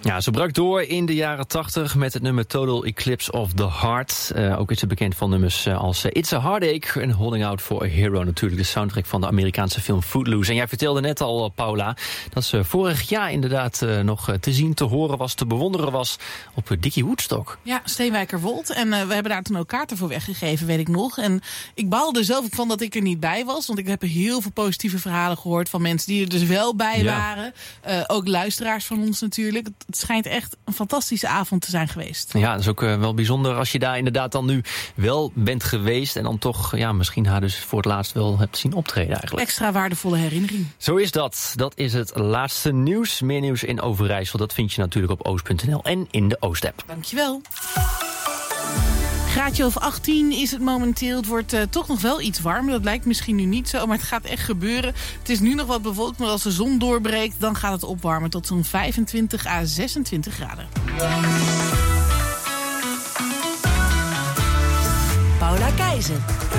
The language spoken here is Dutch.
Ja, ze brak door in de jaren 80 met het nummer Total Eclipse of the Heart. Ook is ze bekend van nummers als It's a Heartache en Holding Out for a Hero. Natuurlijk de soundtrack van de Amerikaanse film Footloose. En jij vertelde net al, Paula, dat ze vorig jaar inderdaad nog te zien, te horen was, te bewonderen was op Dickie Woodstock. Ja, Steenwijkerwold. En we hebben daar toen ook kaarten voor weggegeven, weet ik nog. En ik baalde er zelf van dat ik er niet bij was. Want ik heb heel veel positieve verhalen gehoord van mensen die er dus wel bij waren. Ook luisteraars van ons natuurlijk. Het schijnt echt een fantastische avond te zijn geweest. Ja, dat is ook wel bijzonder als je daar inderdaad dan nu wel bent geweest. En dan toch misschien haar dus voor het laatst wel hebt zien optreden eigenlijk. Extra waardevolle herinnering. Zo is dat. Dat is het laatste nieuws. Meer nieuws in Overijssel. Dat vind je natuurlijk op oost.nl en in de Oost-app. Dankjewel. Graadje of 18 is het momenteel. Het wordt toch nog wel iets warmer. Dat lijkt misschien nu niet zo, maar het gaat echt gebeuren. Het is nu nog wat bewolkt, maar als de zon doorbreekt, dan gaat het opwarmen tot zo'n 25 à 26 graden. Paula Keizer.